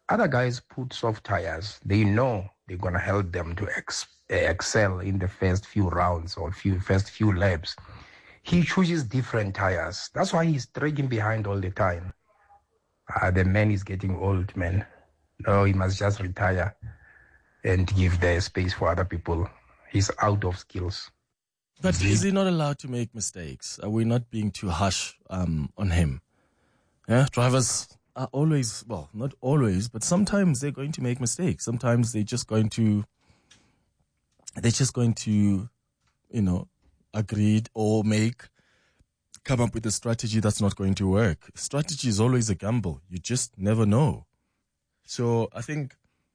other guys put soft tires. They know they're going to help them to excel in the first few rounds or first few laps. He chooses different tires. That's why he's dragging behind all the time. The man is getting old, man. No, he must just retire and give the space for other people. He's out of skills. But is he not allowed to make mistakes? Are we not being too harsh on him? Yeah, drivers are always, well, not always, but sometimes they're going to make mistakes. Sometimes they're just going to, agreed or come up with a strategy that's not going to work. Strategy is always a gamble. You just never know. So I think,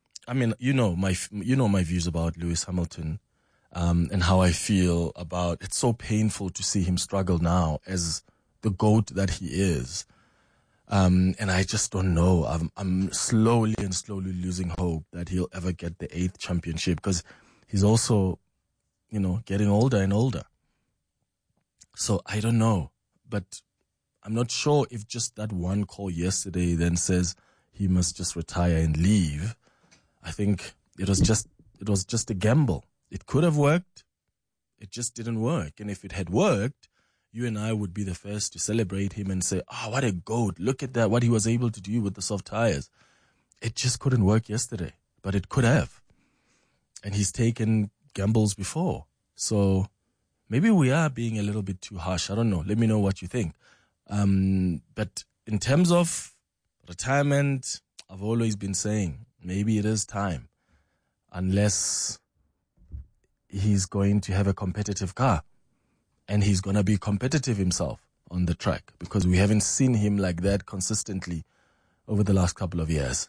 my views about Lewis Hamilton, and how I feel about, it's so painful to see him struggle now as the GOAT that he is. And I just don't know. I'm slowly losing hope that he'll ever get the 8th championship, because he's also, getting older and older. So I don't know, but I'm not sure if just that one call yesterday then says he must just retire and leave. I think it was just a gamble. It could have worked. It just didn't work. And if it had worked, you and I would be the first to celebrate him and say, oh, what a GOAT. Look at that, what he was able to do with the soft tires. It just couldn't work yesterday, but it could have. And he's taken gambles before. So maybe we are being a little bit too harsh. I don't know. Let me know what you think. But in terms of retirement, I've always been saying maybe it is time, unless he's going to have a competitive car and he's going to be competitive himself on the track, because we haven't seen him like that consistently over the last couple of years.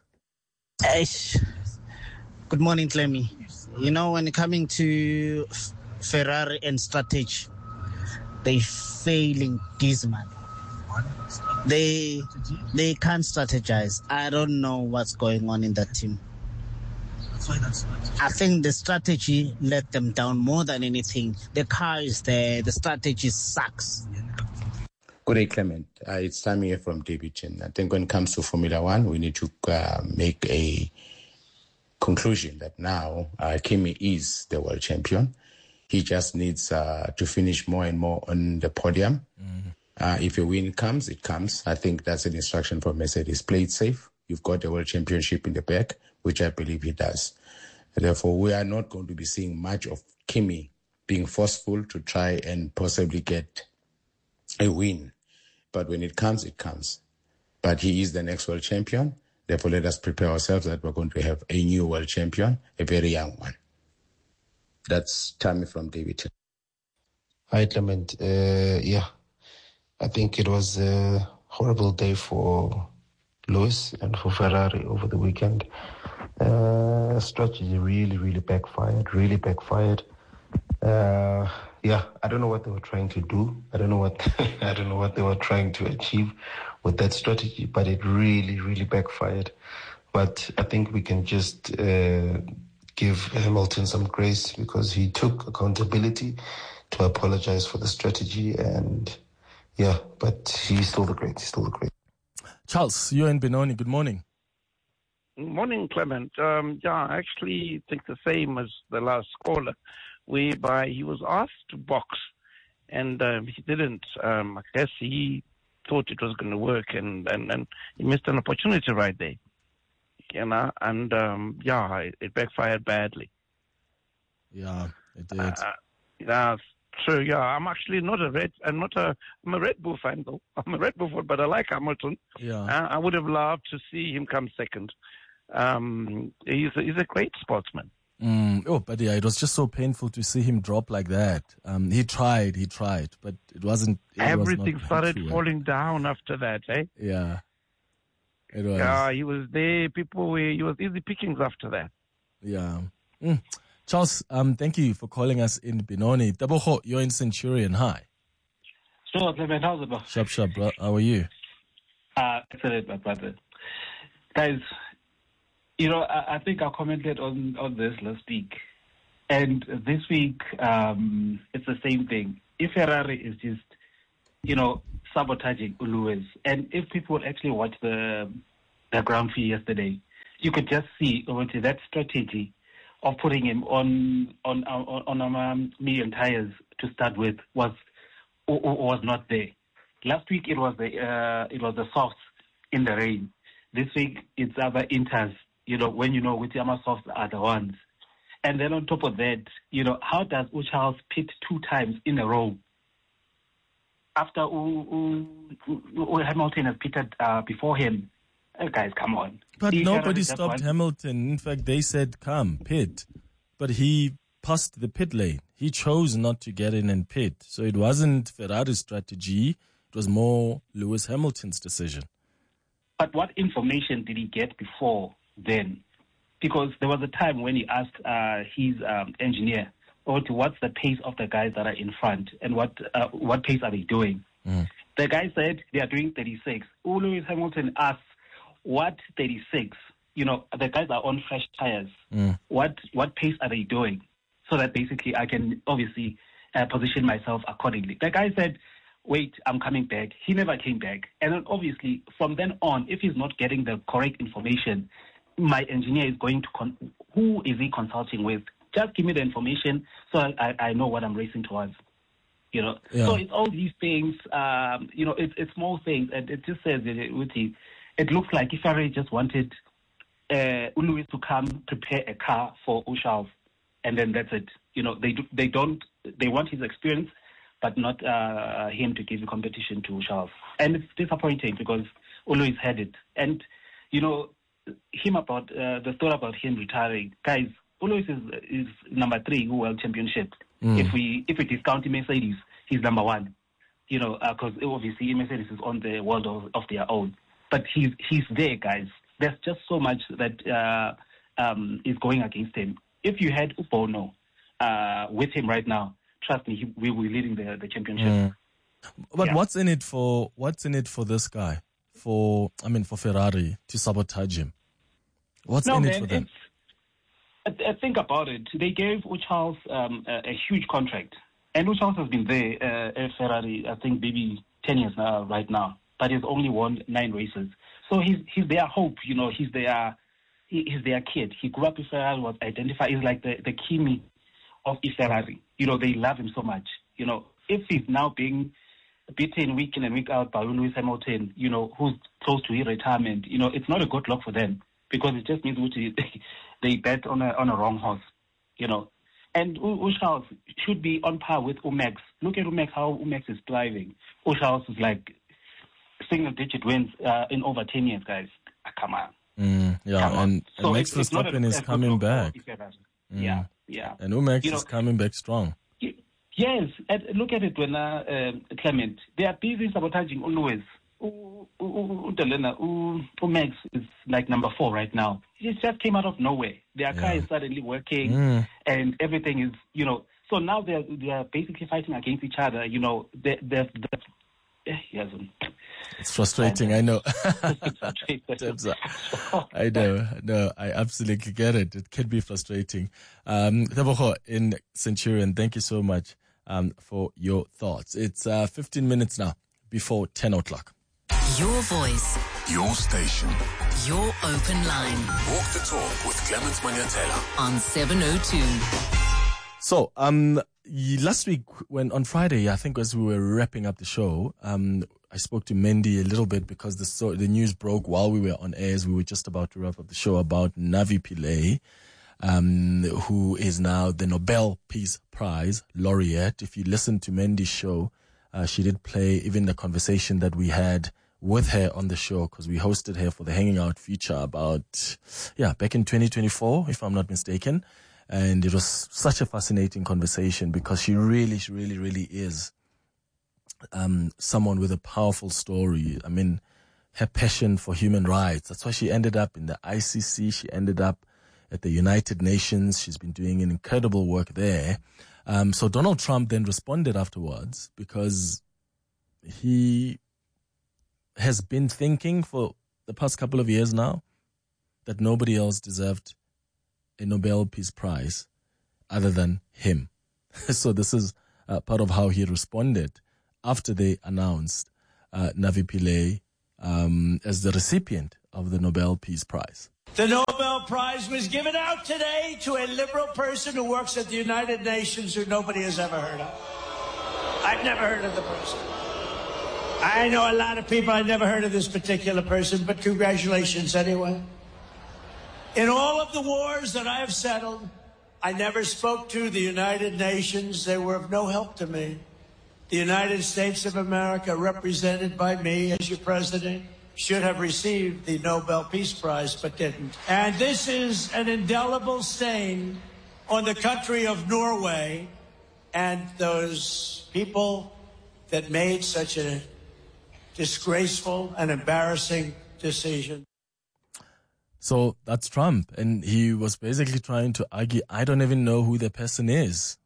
Good morning, Clemmy. When coming to Ferrari and strategy, they failing dismal. They can't strategize. I don't know what's going on in that team. I think the strategy let them down more than anything. The car is there. The strategy sucks. Good day, Clement. It's Sammy here from Davidson. I think when it comes to Formula One, we need to make a conclusion that now Kimi is the world champion. He just needs to finish more and more on the podium. If a win comes, it comes. I think that's an instruction for Mercedes. Play it safe. You've got the world championship in the back, which I believe he does. Therefore, we are not going to be seeing much of Kimi being forceful to try and possibly get a win. But when it comes, it comes. But he is the next world champion. Therefore, let us prepare ourselves that we're going to have a new world champion, a very young one. That's Tammy from Davidson. Hi, Clement. I think it was a horrible day for Lewis and for Ferrari over the weekend. Strategy really backfired. I don't know what they were trying to do. I don't know what they were trying to achieve with that strategy, but it really backfired. But I think we can just give Hamilton some grace, because he took accountability to apologize for the strategy, and but he's still the great. Charles, you're in Benoni. Good morning. Morning, Clement. I actually think the same as the last caller, whereby he was asked to box and he didn't. I guess he thought it was going to work, and he missed an opportunity right there. It backfired badly. Yeah, it did. True. Yeah, I'm actually not a Red. I'm a Red Bull fan though. I'm a Red Bull fan, but I like Hamilton. Yeah. I would have loved to see him come second. He's a great sportsman. But it was just so painful to see him drop like that. He tried, but it wasn't. Everything started falling down after that, eh? Yeah. It was. Yeah, he was there. He was easy pickings after that. Yeah. Charles, thank you for calling us in Benoni. Taboho, you're in Centurion. Hi. Sure, Clement. How's it, bro? Sharp, bro. How are you? Excellent, my brother. Guys, I think I commented on this last week. And this week, it's the same thing. If Ferrari is just, sabotaging Lewis, and if people actually watch the Grand Prix yesterday, you could just see that strategy of putting him on medium tires to start with was not there. Last week it was the softs in the rain. This week it's other inters. When which Yama softs are the ones. And then on top of that, how does Ucharles pit 2 times in a row after Hamilton has pitted before him? Guys, come on. But nobody stopped Hamilton. In fact, they said, come, pit. But he passed the pit lane. He chose not to get in and pit. So it wasn't Ferrari's strategy. It was more Lewis Hamilton's decision. But what information did he get before then? Because there was a time when he asked his engineer, what's the pace of the guys that are in front and what pace are they doing? The guy said they are doing 36. Lewis Hamilton asked, what 36? The guys are on fresh tires. What pace are they doing? So that basically I can obviously position myself accordingly. The guy said, wait, I'm coming back. He never came back. And then obviously from then on, if he's not getting the correct information, my engineer is going to, who is he consulting with? Just give me the information so I know what I'm racing towards. Yeah. So it's all these things, it's small things. And it just says, it looks like if Ferrari just wanted Lewis to come prepare a car for Ucharles, and then that's it. They want his experience, but not him to give the competition to Ucharles. And it's disappointing because Lewis had it. And, the thought about him retiring, guys, Lewis is number 3 World Championship. If we discount Mercedes, he's number 1. Because obviously Mercedes is on the world of their own. But he's there, guys. There's just so much that is going against him. If you had Bono with him right now, trust me, we will be leading the championship. But what's in it for this guy? For Ferrari to sabotage him? What's in it for them? Think about it. They gave Ucharles a huge contract. And Ucharles has been there at Ferrari, I think, maybe 10 years now, right now. But he's only won 9 races. So he's their hope, he's their kid. He grew up with Ferrari, was identified. He's like the Kimi of Ferrari. They love him so much. If he's now being beaten week in and week out by Lewis Hamilton, who's close to his retirement, it's not a good look for them because it just means they bet on a wrong horse, And Ucharles should be on par with Umax. Look at Umax, how Umax is thriving. Ucharles is like single-digit wins in over 10 years, guys. Come on. And Max Verstappen is coming back. Yeah. And Umax is coming back strong. Yes, and look at it when Clement. They are busy sabotaging Lewis. Umax is like number 4 right now. He just came out of nowhere. Their car is suddenly working, and everything is, So now they are basically fighting against each other. It's frustrating, I know. I know. No, I absolutely get it. It can be frustrating. Tebogo in Centurion, thank you so much for your thoughts. It's 15 minutes now before 10 o'clock. Your voice. Your station. Your open line. Walk the talk with Clement Manyatela on 702. So, last week, on Friday, I think as we were wrapping up the show, I spoke to Mendy a little bit because the news broke while we were on air as we were just about to wrap up the show about Navi Pillay, who is now the Nobel Peace Prize laureate. If you listen to Mendy's show, she did play even the conversation that we had with her on the show because we hosted her for the Hanging Out feature back in 2024, if I'm not mistaken. And it was such a fascinating conversation because she really is someone with a powerful story. I mean, her passion for human rights. That's why she ended up in the ICC. She ended up at the United Nations. She's been doing an incredible work there. So Donald Trump then responded afterwards because he has been thinking for the past couple of years now that nobody else deserved a Nobel Peace Prize other than him. So this is part of how he responded after they announced Navi Pillay as the recipient of the Nobel Peace Prize. The Nobel Prize was given out today to a liberal person who works at the United Nations who nobody has ever heard of. I've never heard of the person. I know a lot of people. I've never heard of this particular person, but congratulations anyway. In all of the wars that I have settled, I never spoke to the United Nations. They were of no help to me. The United States of America, represented by me as your president, should have received the Nobel Peace Prize, but didn't. And this is an indelible stain on the country of Norway and those people that made such a disgraceful and embarrassing decision. So that's Trump, and he was basically trying to argue, I don't even know who the person is.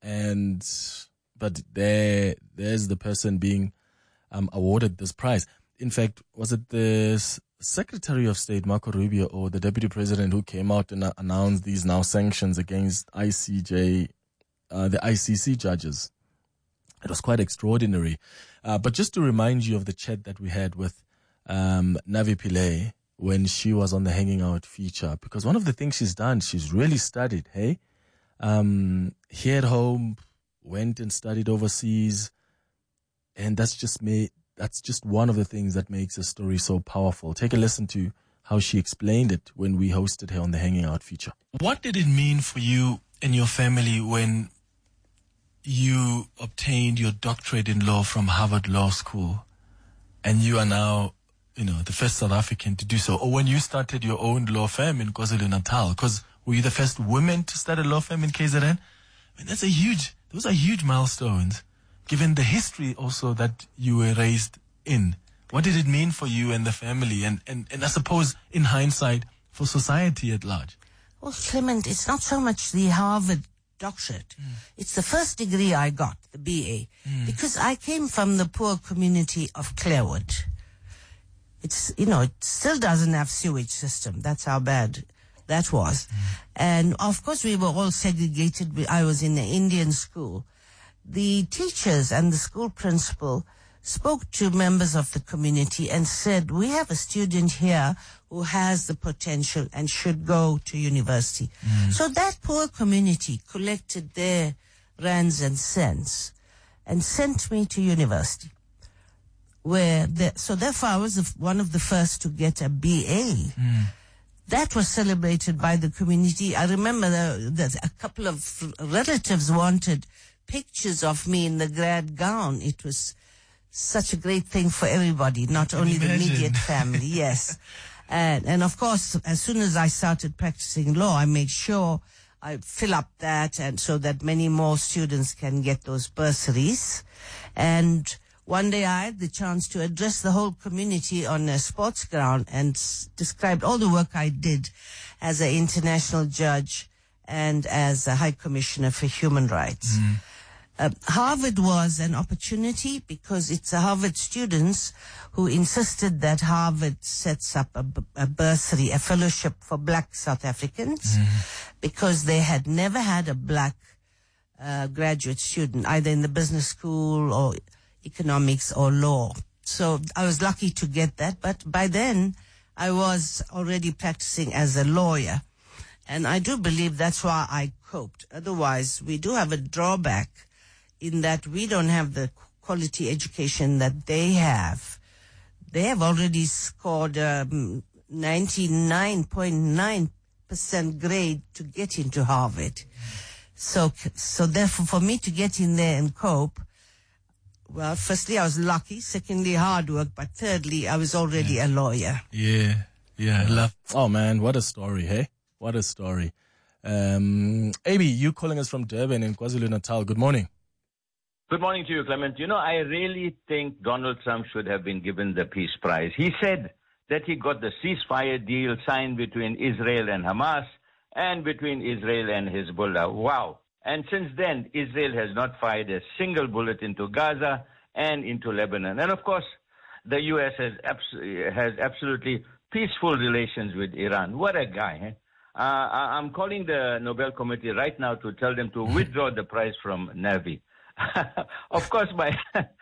But there's the person being awarded this prize. In fact, was it the Secretary of State, Marco Rubio, or the Deputy President who came out and announced these now sanctions against the ICC judges? It was quite extraordinary. But just to remind you of the chat that we had with Navi Pillay when she was on the Hanging Out feature, because one of the things she's done, she's really studied, hey? Here at home, went and studied overseas, and that's just one of the things that makes a story so powerful. Take a listen to how she explained it when we hosted her on the Hanging Out feature. What did it mean for you and your family when you obtained your doctorate in law from Harvard Law School, and you are now, the first South African to do so? Or when you started your own law firm in KwaZulu-Natal, because were you the first woman to start a law firm in KZN? I mean, those are huge milestones, given the history also that you were raised in. What did it mean for you and the family, and I suppose, in hindsight, for society at large? Well, Clement, it's not so much the Harvard doctorate. It's the first degree I got, the BA, because I came from the poor community of Clarewood. It's, it still doesn't have sewage system. That's how bad that was. And of course we were all segregated. I was in the Indian school. The teachers and the school principal spoke to members of the community and said, we have a student here who has the potential and should go to university. So that poor community collected their rands and cents and sent me to university. So therefore I was one of the first to get a BA. That was celebrated by the community. I remember that a couple of relatives wanted pictures of me in the grad gown. It was such a great thing for everybody, not only the immediate family. Yes. And of course, as soon as I started practicing law, I made sure I fill up that, and so that many more students can get those bursaries. And one day I had the chance to address the whole community on a sports ground and described all the work I did as an international judge and as a High Commissioner for Human Rights. Harvard was an opportunity because it's the Harvard students who insisted that Harvard sets up a bursary, a fellowship for black South Africans, because they had never had a black graduate student, either in the business school or economics or law. So I was lucky to get that, but by then I was already practicing as a lawyer, and I do believe that's why I coped. Otherwise, we do have a drawback in that we don't have the quality education that they have. They have already scored 99.9% grade to get into Harvard. So therefore, for me to get in there and cope, well, firstly, I was lucky. Secondly, hard work. But thirdly, I was already a lawyer. Yeah. Oh, man, what a story, hey? What a story. Abi, you calling us from Durban in KwaZulu-Natal. Good morning. Good morning to you, Clement. I really think Donald Trump should have been given the Peace Prize. He said that he got the ceasefire deal signed between Israel and Hamas and between Israel and Hezbollah. Wow. And since then, Israel has not fired a single bullet into Gaza and into Lebanon. And of course, the U.S. has absolutely peaceful relations with Iran. What a guy, eh? I'm calling the Nobel Committee right now to tell them to withdraw the prize from Navi. Of course, my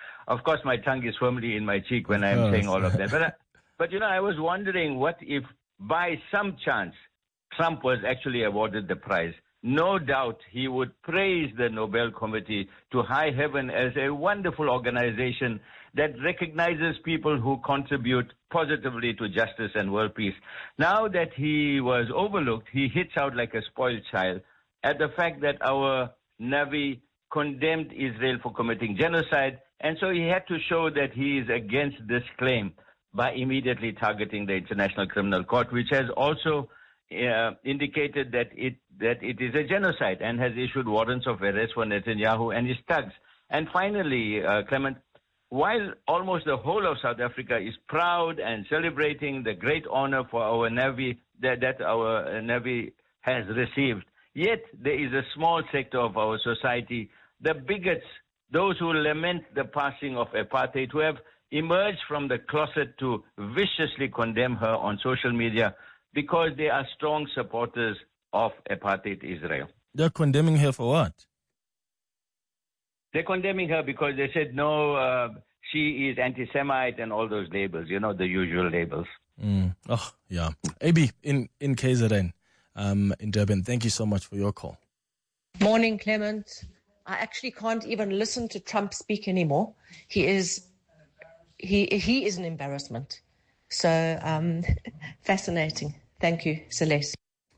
tongue is firmly in my cheek when I'm saying all of that. But I was wondering, what if by some chance Trump was actually awarded the prize, no doubt he would praise the Nobel Committee to high heaven as a wonderful organization that recognizes people who contribute positively to justice and world peace. Now that he was overlooked, he hits out like a spoiled child at the fact that our Navy condemned Israel for committing genocide, and so he had to show that he is against this claim by immediately targeting the International Criminal Court, which has also indicated that it is a genocide and has issued warrants of arrest for Netanyahu and his thugs. And finally, Clement, while almost the whole of South Africa is proud and celebrating the great honor for our Navy that our Navy has received, yet there is a small sector of our society, the bigots, those who lament the passing of apartheid, who have emerged from the closet to viciously condemn her on social media because they are strong supporters of apartheid Israel. They're condemning her for what? They're condemning her because they said, no, she is anti-Semite and all those labels, the usual labels. Oh, yeah. AB, in KZN, in Durban, thank you so much for your call. Morning, Clement. I actually can't even listen to Trump speak anymore. He is an embarrassment. So, fascinating. Thank you, Celeste.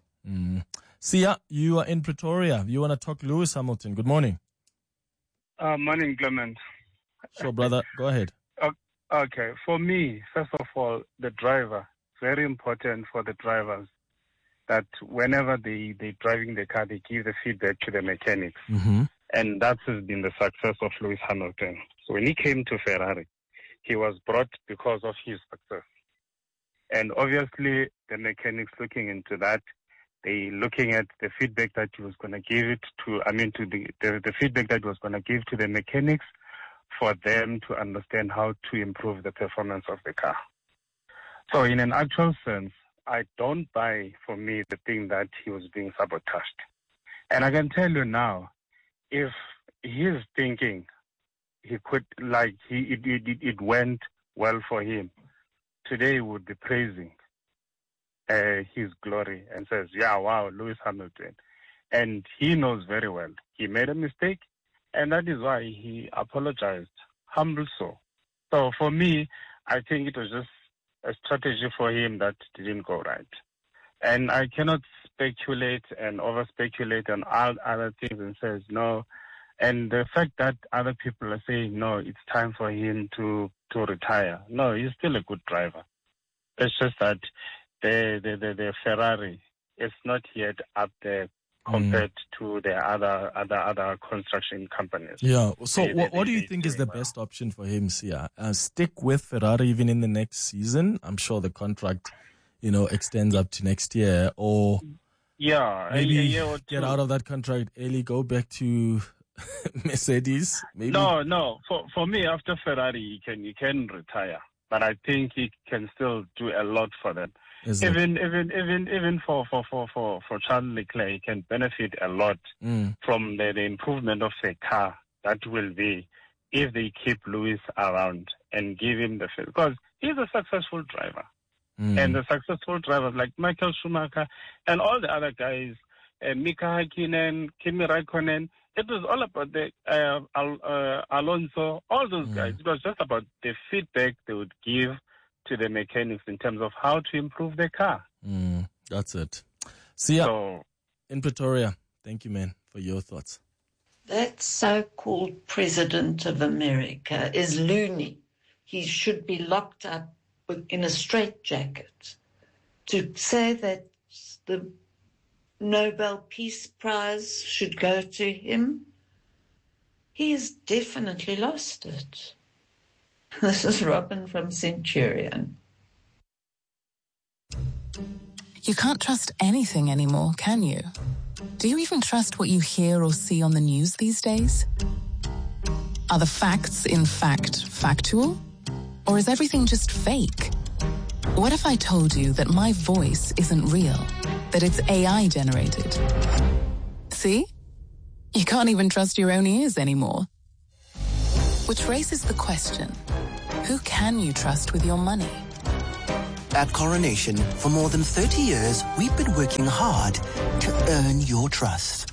Sia, you are in Pretoria. You want to talk Lewis Hamilton. Good morning. Morning, Clement. Sure, brother. Go ahead. Okay. For me, first of all, the driver. Very important for the drivers that whenever they're driving the car, they give the feedback to the mechanics. Mm-hmm. And that has been the success of Lewis Hamilton. So when he came to Ferrari, he was brought because of his success. And obviously, the mechanics looking into that, they looking at the feedback that he was going to give the feedback that he was going to give to the mechanics for them to understand how to improve the performance of the car. So in an actual sense, I don't buy, for me, the thing that he was being sabotaged. And I can tell you now, if he's thinking he could, it went well for him, today he would be praising his glory and says, yeah, wow, Lewis Hamilton. And he knows very well he made a mistake, and that is why he apologized, humble so. So for me, I think it was just a strategy for him that didn't go right. And I cannot speculate and over-speculate on all other things and says no. And the fact that other people are saying, no, it's time for him to retire. No, he's still a good driver. It's just that the Ferrari is not yet up there compared to the other construction companies. Yeah. So what do you think is the best option for him, Sia? Stick with Ferrari even in the next season? I'm sure the contract, extends up to next year, or maybe get out of that contract early, go back to Mercedes. Maybe. No. For me, after Ferrari, he can retire, but I think he can still do a lot for them. Even for Charles Leclerc, he can benefit a lot from the improvement of the car that will be if they keep Lewis around and give him the field, because he's a successful driver. And the successful drivers like Michael Schumacher and all the other guys, Mika Hakkinen, Kimi Raikkonen, it was all about the Alonso, all those guys. It was just about the feedback they would give to the mechanics in terms of how to improve the car. That's it. Sia, in Pretoria, thank you, man, for your thoughts. That so-called president of America is loony. He should be locked up in a straitjacket. To say that the Nobel Peace Prize should go to him, he has definitely lost it. This is Robin from Centurion. You can't trust anything anymore, can you? Do you even trust what you hear or see on the news these days? Are the facts, in fact, factual? Or is everything just fake? What if I told you that my voice isn't real, that it's AI generated? See? You can't even trust your own ears anymore. Which raises the question, who can you trust with your money? At Coronation, for more than 30 years, we've been working hard to earn your trust.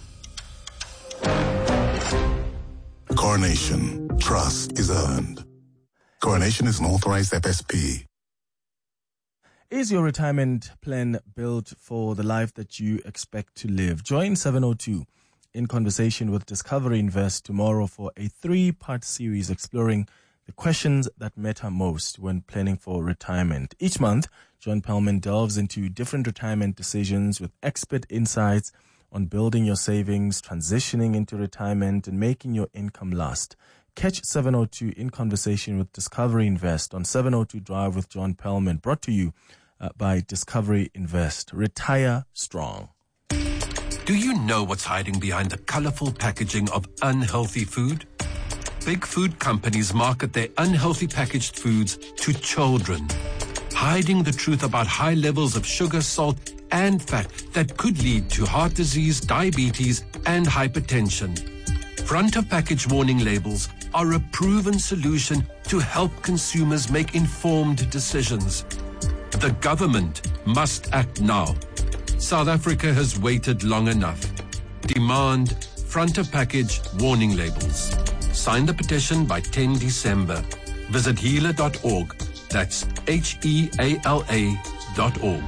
Coronation. Trust is earned. Coronation is an authorized FSP. Is your retirement plan built for the life that you expect to live? Join 702 in conversation with Discovery Invest tomorrow for a 3-part series exploring the questions that matter most when planning for retirement. Each month, John Perlman delves into different retirement decisions with expert insights on building your savings, transitioning into retirement, and making your income last. Catch 702 in conversation with Discovery Invest on 702 Drive with John Perlman, brought to you by Discovery Invest. Retire strong. Do you know what's hiding behind the colorful packaging of unhealthy food? Big food companies market their unhealthy packaged foods to children, hiding the truth about high levels of sugar, salt, and fat that could lead to heart disease, diabetes, and hypertension. Front of package warning labels are a proven solution to help consumers make informed decisions. The government must act now. South Africa has waited long enough. Demand front of package warning labels. Sign the petition by 10 December. Visit healer.org. That's HEALA.org.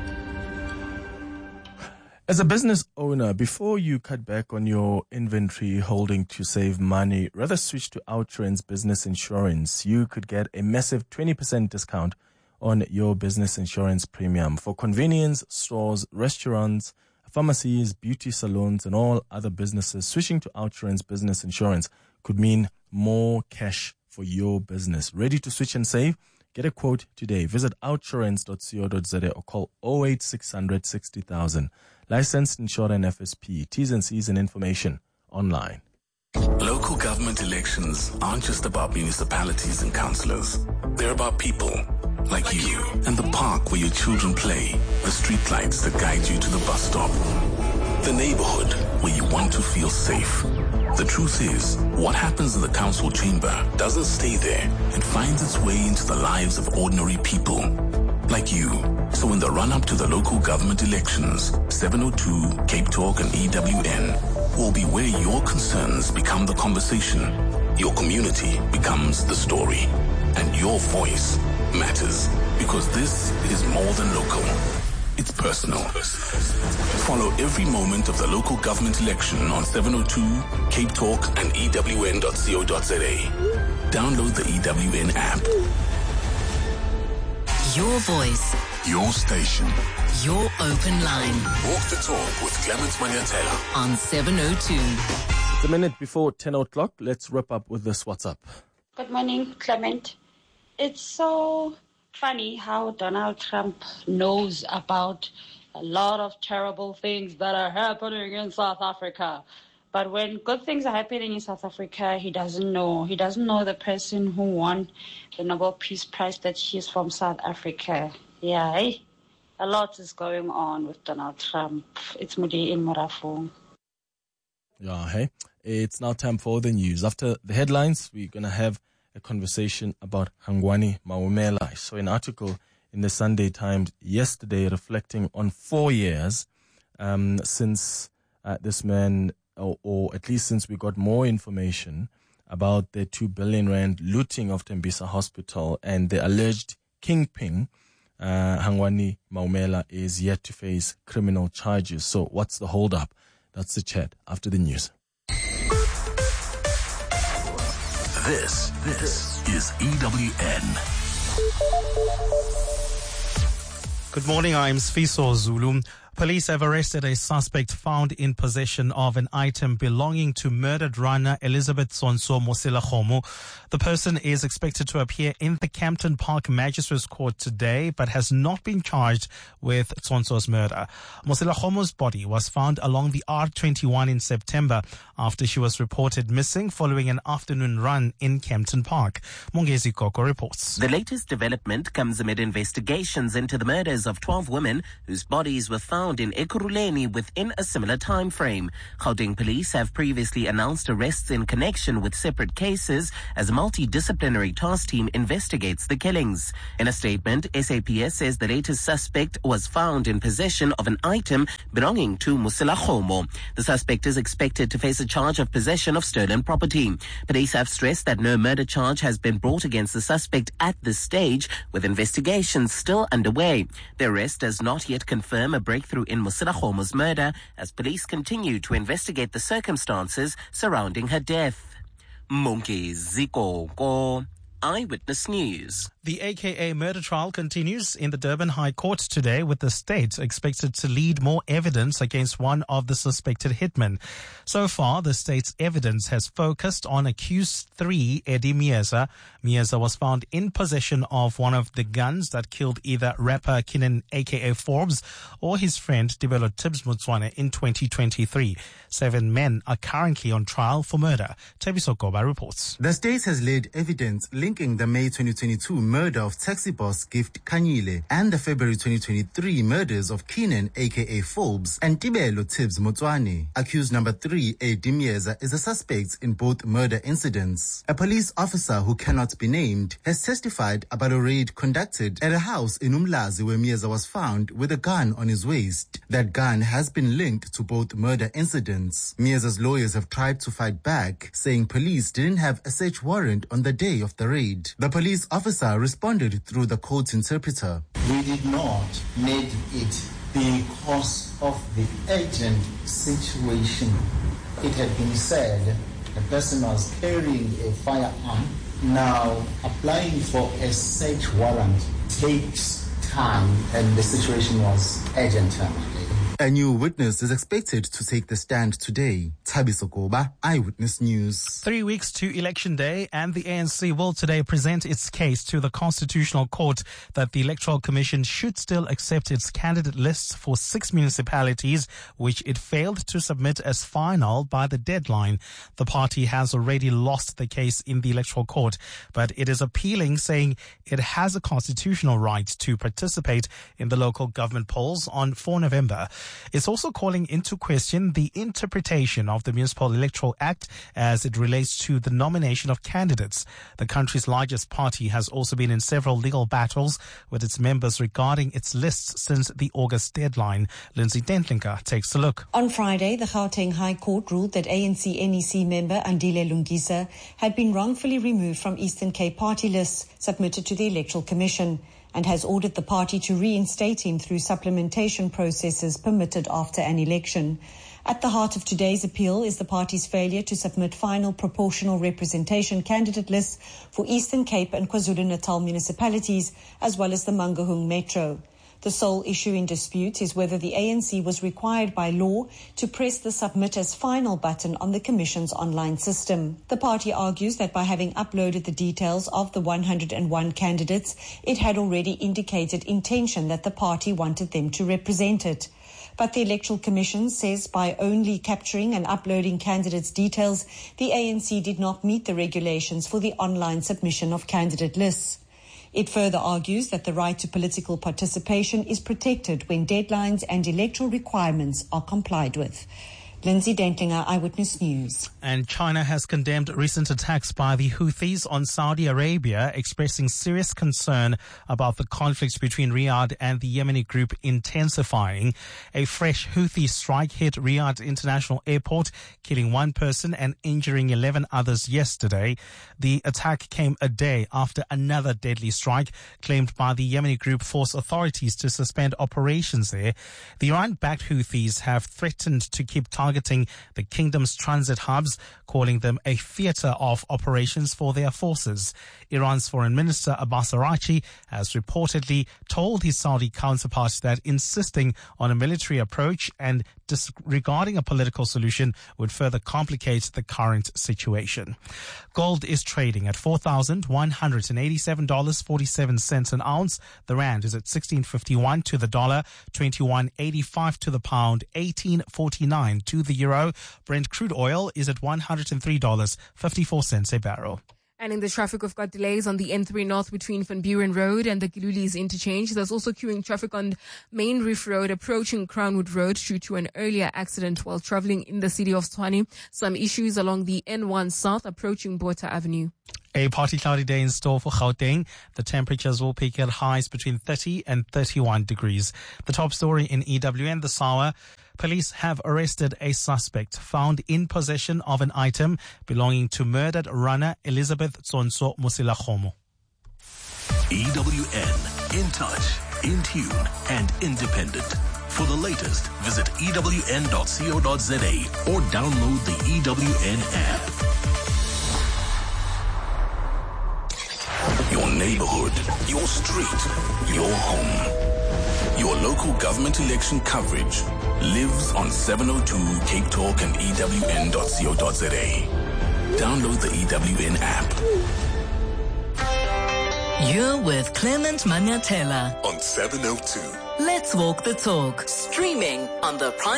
As a business owner, before you cut back on your inventory holding to save money, rather switch to OUTsurance Business Insurance. You could get a massive 20% discount on your business insurance premium. For convenience stores, restaurants, pharmacies, beauty salons, and all other businesses, switching to OUTsurance Business Insurance could mean more cash for your business. Ready to switch and save? Get a quote today. Visit outsurance.co.za or call 08600 60,000. Licensed, insured, and FSP. T's and C's and information online. Local government elections aren't just about municipalities and councillors. They're about people like you and the park where your children play, the streetlights that guide you to the bus stop, the neighborhood where you want to feel safe. The truth is, what happens in the council chamber doesn't stay there. It finds its way into the lives of ordinary people like you. So in the run-up to the local government elections, 702, Cape Talk, and EWN will be where your concerns become the conversation, your community becomes the story, and your voice matters, because this is more than local. It's personal. Follow every moment of the local government election on 702, Cape Talk, and EWN.co.za. Download the EWN app. Your voice. Your station. Your open line. Walk the talk with Clement Manyatela on 702. It's a minute before 10 o'clock. Let's wrap up with this. What's up? Good morning, Clement. It's so funny how Donald Trump knows about a lot of terrible things that are happening in South Africa. But when good things are happening in South Africa, he doesn't know. He doesn't know the person who won the Nobel Peace Prize, that she's from South Africa. Yeah, a lot is going on with Donald Trump. It's Mudi in Morafong. Yeah, hey. It's now time for the news. After the headlines, we're going to have a conversation about Hangwani Maumela. I saw an article in the Sunday Times yesterday reflecting on 4 years since this man, or at least since we got more information about the 2 billion rand looting of Tembisa Hospital, and the alleged kingpin, Hangwani Maumela, is yet to face criminal charges. So what's the hold-up? That's the chat after the news. This is EWN. Good morning, I'm Sfiso Zulu. Police have arrested a suspect found in possession of an item belonging to murdered runner Elizabeth Tsonso Mosilakgomo. The person is expected to appear in the Campton Park Magistrates Court today, but has not been charged with Tsonso's murder. Mosilakgomo's body was found along the R21 in September after she was reported missing following an afternoon run in Campton Park. Mongezi Koko reports. The latest development comes amid investigations into the murders of 12 women whose bodies were found found in Ekurhuleni within a similar time frame. Gauteng police have previously announced arrests in connection with separate cases as a multidisciplinary task team investigates the killings. In a statement, SAPS says the latest suspect was found in possession of an item belonging to Mosila Khomo. The suspect is expected to face a charge of possession of stolen property. Police have stressed that no murder charge has been brought against the suspect at this stage, with investigations still underway. The arrest does not yet confirm a breakthrough in Mosila Khomo's murder, as police continue to investigate the circumstances surrounding her death. Monke Ziko, Eyewitness News. The AKA murder trial continues in the Durban High Court today, with the state expected to lead more evidence against one of the suspected hitmen. So far, the state's evidence has focused on accused 3, Eddie Mieza. Mieza was found in possession of one of the guns that killed either rapper Keenan aka Forbes or his friend Dibelo Tibbs Motswane in 2023. 7 men are currently on trial for murder. Tebiso Goba reports. The state has laid evidence linking the May 2022 murder of taxi boss Gift Kanyile and the February 2023 murders of Keenan aka Forbes and Dibelo Tibbs Motswane. Accused number 3, Eddie Mieza, is a suspect in both murder incidents. A police officer who cannot be named has testified about a raid conducted at a house in Umlazi where Mieza was found with a gun on his waist. That gun has been linked to both murder incidents. Mieza's lawyers have tried to fight back, saying police didn't have a search warrant on the day of the raid. The police officer responded through the court's interpreter. We did not need it because of the urgent situation. It had been said the person was carrying a firearm. Now, applying for a search warrant takes time, and the situation was urgent. A new witness is expected to take the stand today. Thabiso Goba, Eyewitness News. 3 weeks to Election Day, and the ANC will today present its case to the Constitutional Court that the Electoral Commission should still accept its candidate lists for 6 municipalities, which it failed to submit as final by the deadline. The party has already lost the case in the Electoral Court, but it is appealing, saying it has a constitutional right to participate in the local government polls on 4 November. It's also calling into question the interpretation of the Municipal Electoral Act as it relates to the nomination of candidates. The country's largest party has also been in several legal battles with its members regarding its lists since the August deadline. Lindsay Dentlinga takes a look. On Friday, the Gauteng High Court ruled that ANC-NEC member Andile Lungisa had been wrongfully removed from Eastern Cape party lists submitted to the Electoral Commission, and has ordered the party to reinstate him through supplementation processes permitted after an election. At the heart of today's appeal is the party's failure to submit final proportional representation candidate lists for Eastern Cape and KwaZulu-Natal municipalities, as well as the Mangaung Metro. The sole issue in dispute is whether the ANC was required by law to press the Submit as Final button on the Commission's online system. The party argues that by having uploaded the details of the 101 candidates, it had already indicated intention that the party wanted them to represent it. But the Electoral Commission says by only capturing and uploading candidates' details, the ANC did not meet the regulations for the online submission of candidate lists. It further argues that the right to political participation is protected when deadlines and electoral requirements are complied with. Lindsay Dentlinger, Eyewitness News. And China has condemned recent attacks by the Houthis on Saudi Arabia, expressing serious concern about the conflict between Riyadh and the Yemeni group intensifying. A fresh Houthi strike hit Riyadh International Airport, killing 1 person and injuring 11 others yesterday. The attack came a day after another deadly strike claimed by the Yemeni group forced authorities to suspend operations there. The Iran-backed Houthis have threatened to keep targeting the kingdom's transit hubs, calling them a theater of operations for their forces. Iran's Foreign Minister Abbas Araghchi has reportedly told his Saudi counterpart that insisting on a military approach and disregarding a political solution would further complicate the current situation. Gold is trading at $4,187.47 an ounce. The rand is at 16.51 to the dollar, 21.85 to the pound, 18.49 to the euro. Brent crude oil is at $103.54 a barrel. And in the traffic, we've got delays on the N3 North between Van Buren Road and the Gilulis interchange. There's also queuing traffic on Main Reef Road approaching Crownwood Road due to an earlier accident while traveling in the city of Tshwane. Some issues along the N1 South approaching Botha Avenue. A partly cloudy day in store for Gauteng. The temperatures will peak at highs between 30 and 31 degrees. The top story in EWN this hour. Police have arrested a suspect found in possession of an item belonging to murdered runner Elizabeth Tsonso Mosilakgomo. EWN, in touch, in tune, and independent. For the latest, visit ewn.co.za or download the EWN app. Your neighborhood, your street, your home. Your local government election coverage lives on 702 Cape Talk and ewn.co.za. Download the EWN app. You're with Clement Manyatela on 702. Let's walk the talk. Streaming on the Prime